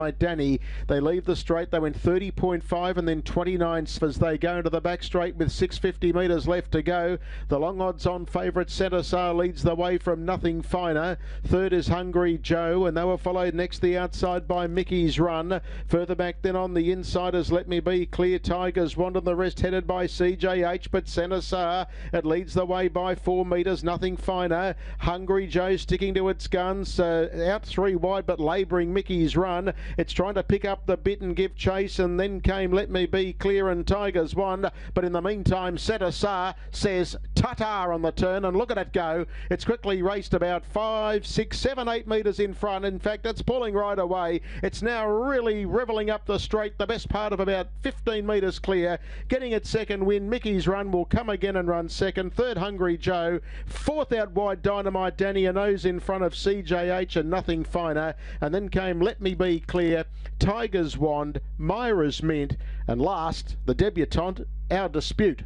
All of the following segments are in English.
Danny. They leave the straight. They went 30.5 and then 29 as they go into the back straight with 650 metres left to go. The long odds on favourite Centre Star leads the way from Nothing Finer. Third is Hungry Joe, and they were followed next the outside by Mickey's Run. Further back then on the inside is Let Me Be, Clear Tigers Wand, and the rest headed by CJH, but Centre Star, it leads the way by 4 metres. Nothing Finer. Hungry Joe sticking to its guns, out 3 wide but labouring Mickey's Run. It's trying to pick up the bit and give chase, and then came Let Me Be, Clear and Tigers Wand. But in the meantime, Centre Star says ta-ta on the turn, and look at it go. It's quickly raced about 5, 6, 7, 8 metres in front. In fact, it's pulling right away. It's now really revelling up the straight, the best part of about 15 metres clear. Getting its second win. Mickey's Run will come again and run second. Third, Hungry Joe. Fourth, out wide, Dynamite Danny, a nose in front of CJH and Nothing Finer. And then came Let Me Be, Clear, Tigers Wand, Myra's Mint, and last, the debutante, Our Dispute.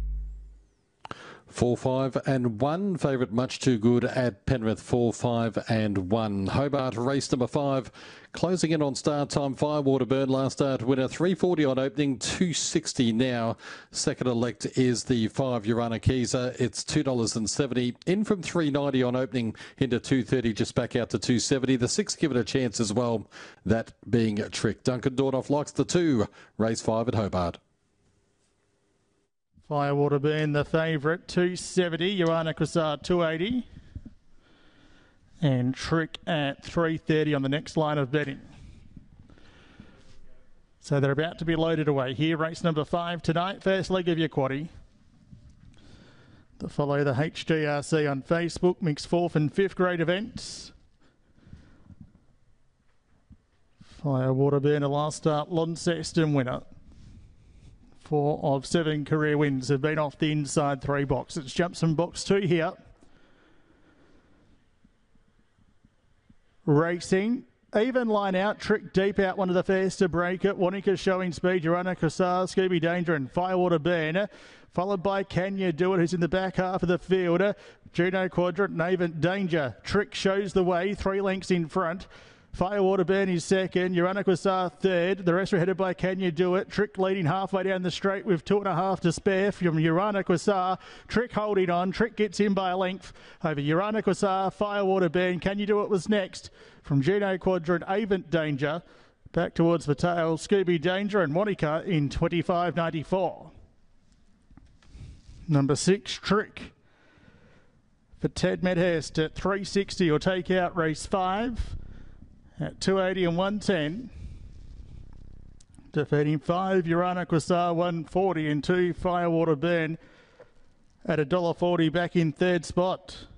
4, 5 and 1. Favourite Much Too Good at Penrith. 4, 5 and 1. Hobart race number 5. Closing in on start time. Firewater Burn last start winner. 340 on opening. 260 now. Second elect is the 5 Urana Keezer. It's $2.70. In from 390 on opening into 230. Just back out to 270. The 6 give it a chance as well. That being a trick. Duncan Dornoff likes the 2. Race 5 at Hobart. Firewater Burn, the favourite, 270. Urana Quasar, 280. And Trick at 330 on the next line of betting. So they're about to be loaded away here. Race number 5 tonight. First leg of your quaddie. To follow the HDRC on Facebook. Mixed 4th and 5th grade events. Firewater Burn, a last start Launceston winner. 4 of 7 career wins have been off the inside 3 boxes. Jumps from box 2 here. Racing. Even line out. Trick deep out. One of the first to break it. Wanaka showing speed. Urana Quasar, Scooby Danger and Firewater Burn. Followed by Can You Do It, who's in the back half of the field. Juno Quadrant, Navant Danger. Trick shows the way. 3 lengths in front. Firewater Burn is second. Urana Quasar third. The rest are headed by Can You Do It. Trick leading halfway down the straight with 2.5 to spare from Urana Quasar. Trick holding on. Trick gets in by a length over Urana Quasar. Firewater Burn. Can You Do It was next from Juno Quadrant. Avent Danger. Back towards the tail. Scooby Danger and Monica in 25.94. Number 6, Trick. For Ted Medhurst at 360 or take out race 5. At 280 and 110. Defeating 5, Urana Quasar, 140 and 2, Firewater Burn at $1.40 back in third spot.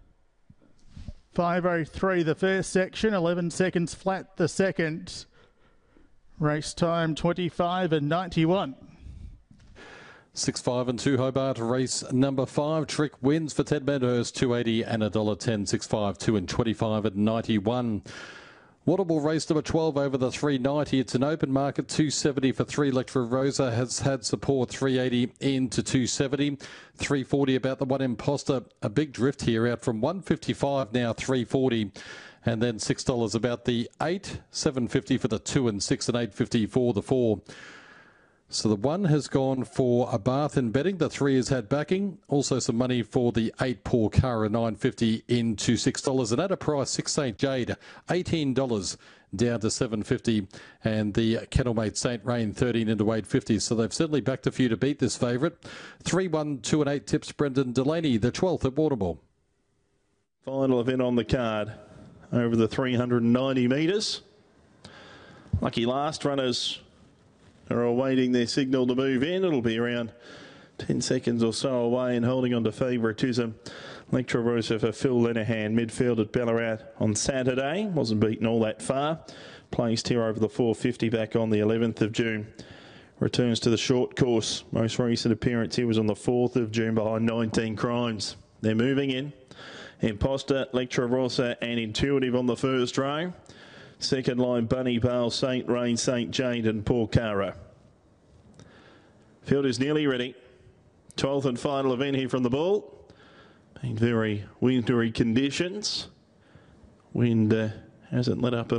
5:03 the first section, 11 seconds flat the second. Race time 25 and 91. 6, 5 and 2 Hobart race number 5. Trick wins for Ted Medhurst, 280 and $1.10. 6, 5, 2 and 25 and 91. Waterbull race number 12 over the 390. It's an open market. 270 for 3. Electra Rosa has had support. 380 into 270. 340 about the 1 Imposter. A big drift here out from 155 now 340. And then $6 about the 8. 750 for the 2 and 6 and 850 for the 4. So the 1 has gone for a bath in betting. The 3 has had backing. Also some money for the 8 Paul Cara, $9.50 into $6. And at a price, 6 St. Jade, $18 down to $7.50. And the Kennelmate St. Rain, 13 into $8.50. So they've certainly backed a few to beat this favourite. 3, 1, 2 and 8 tips Brendan Delaney, the 12th at Waterbull. Final event on the card over the 390 metres. Lucky last runners are awaiting their signal to move in. It'll be around 10 seconds or so away, and holding on to favouritism. Electra Rosa for Phil Lenehan, midfield at Ballarat on Saturday. Wasn't beaten all that far. Placed here over the 450 back on the 11th of June. Returns to the short course. Most recent appearance here was on the 4th of June behind 19 Crimes. They're moving in. Imposter, Electra Rosa and Intuitive on the first row. Second line, Bunny Bale, St. Rain, St. Jade and Paul Cara. Field is nearly ready. 12th and final event here from the ball. In very wintry conditions. Wind hasn't let up at